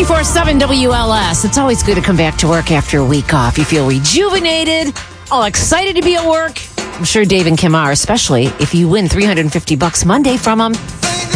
94.7 WLS. It's always good to come back to work after a week off. You feel rejuvenated, all excited to be at work. I'm sure Dave and Kim are, especially if you win $350 Monday from them.